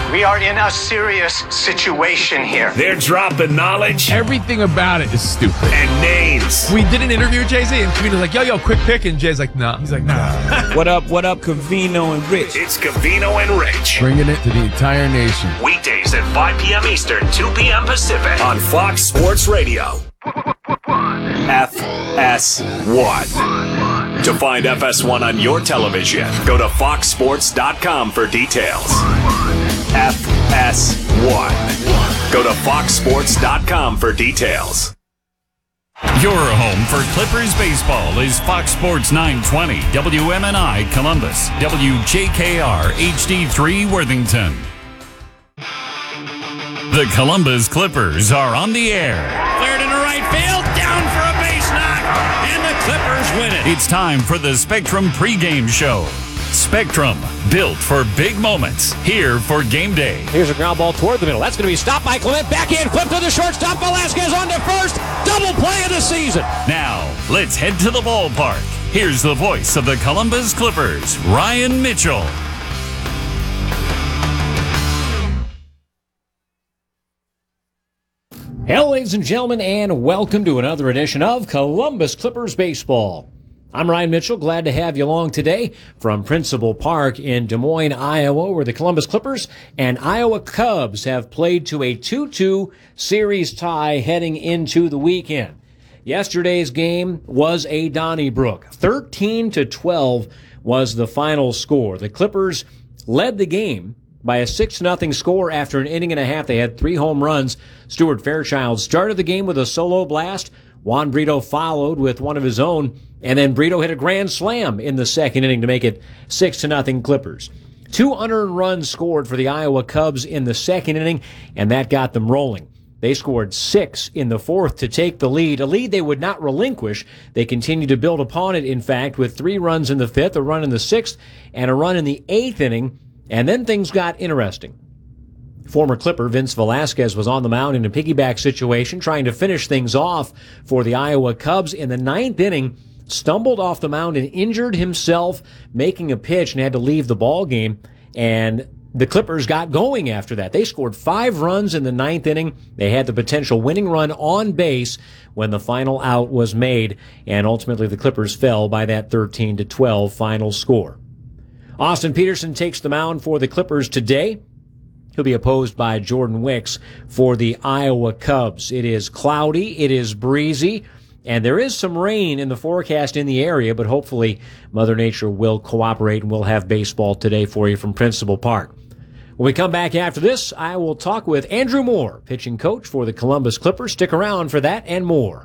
We are in a serious situation here. They're dropping knowledge. Everything about it is stupid. And names. We did an interview with Jay-Z, and Cavino's like, yo, quick pick. And Jay's like, nah. He's like, nah. What up, Cavino and Rich? It's Cavino and Rich. Bringing it to the entire nation. Weekdays at 5 p.m. Eastern, 2 p.m. Pacific on Fox Sports Radio. FS1. To find FS1 on your television, go to foxsports.com for details. FS1. Go to foxsports.com for details. Your home for Clippers baseball is Fox Sports 920, WMNI Columbus, WJKR HD3 Worthington. The Columbus Clippers are on the air. Cleared into right field, down for a base knock, and the Clippers win it. It's time for the Spectrum pregame show. Spectrum, built for big moments, here for game day. Here's a ground ball toward the middle. That's going to be stopped by Clement. Backhand flip to the shortstop. Velasquez on to first. Double play of the season. Now, let's head to the ballpark. Here's the voice of the Columbus Clippers, Ryan Mitchell. Hello, ladies and gentlemen, and welcome to another edition of Columbus Clippers Baseball. I'm Ryan Mitchell, glad to have you along today from Principal Park in Des Moines, Iowa, where the Columbus Clippers and Iowa Cubs have played to a 2-2 series tie heading into the weekend. Yesterday's game was a Donnybrook. 13-12 was the final score. The Clippers led the game by a 6-0 score after an inning and a half. They had 3 home runs. Stuart Fairchild started the game with a solo blast. Juan Brito followed with one of his own, and then Brito hit a grand slam in the second inning to make it 6-0 Clippers. 2 unearned runs scored for the Iowa Cubs in the second inning, and that got them rolling. They scored 6 in the fourth to take the lead, a lead they would not relinquish. They continued to build upon it, in fact, with 3 runs in the fifth, a run in the sixth, and a run in the eighth inning. And then things got interesting. Former Clipper Vince Velasquez was on the mound in a piggyback situation, trying to finish things off for the Iowa Cubs. In the ninth inning, stumbled off the mound and injured himself, making a pitch, and had to leave the ball game. And the Clippers got going after that. They scored 5 runs in the ninth inning. They had the potential winning run on base when the final out was made, and ultimately the Clippers fell by that 13-12 final score. Austin Peterson takes the mound for the Clippers today. He'll be opposed by Jordan Wicks for the Iowa Cubs. It is cloudy, it is breezy, and there is some rain in the forecast in the area, but hopefully Mother Nature will cooperate and we'll have baseball today for you from Principal Park. When we come back after this, I will talk with Andrew Moore, pitching coach for the Columbus Clippers. Stick around for that and more.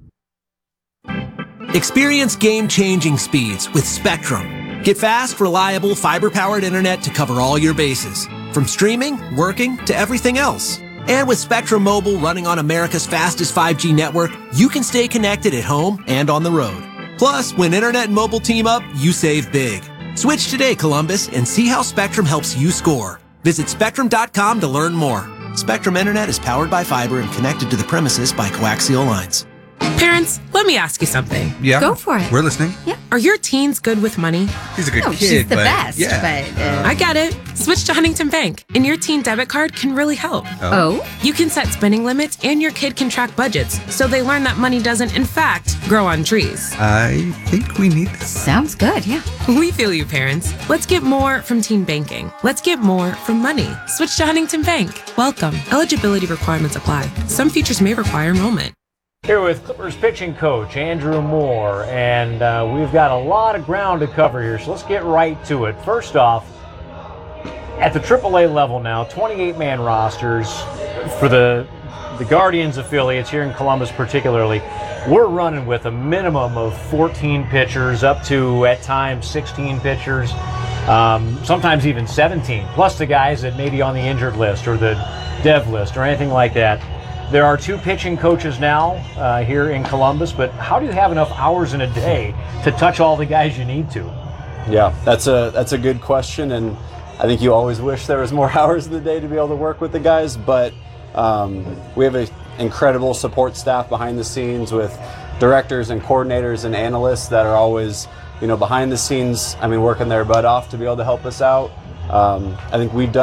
Experience game-changing speeds with Spectrum. Get fast, reliable, fiber-powered internet to cover all your bases, from streaming, working, to everything else. And with Spectrum Mobile running on America's fastest 5G network, you can stay connected at home and on the road. Plus, when internet and mobile team up, you save big. Switch today, Columbus, and see how Spectrum helps you score. Visit Spectrum.com to learn more. Spectrum Internet is powered by fiber and connected to the premises by coaxial lines. Parents, let me ask you something. Yeah. Go for it. We're listening. Yeah. Are your teens good with money? He's a good kid, she's the but best. Yeah. But, I get it. Switch to Huntington Bank, and your teen debit card can really help. Oh? You can set spending limits, and your kid can track budgets, so they learn that money doesn't, in fact, grow on trees. I think we need this. Sounds good, yeah. We feel you, parents. Let's get more from teen banking. Let's get more from money. Switch to Huntington Bank. Welcome. Eligibility requirements apply. Some features may require enrollment. Here with Clippers pitching coach Andrew Moore, and we've got a lot of ground to cover here, so let's get right to it. First off, at the AAA level now, 28-man rosters for the Guardians affiliates here in Columbus particularly. We're running with a minimum of 14 pitchers up to, at times, 16 pitchers, sometimes even 17, plus the guys that may be on the injured list or the dev list or anything like that. There are 2 pitching coaches now here in Columbus, but how do you have enough hours in a day to touch all the guys you need to? Yeah, that's a good question, and I think you always wish there was more hours in the day to be able to work with the guys, but we have an incredible support staff behind the scenes with directors and coordinators and analysts that are always, behind the scenes, working their butt off to be able to help us out. I think we've done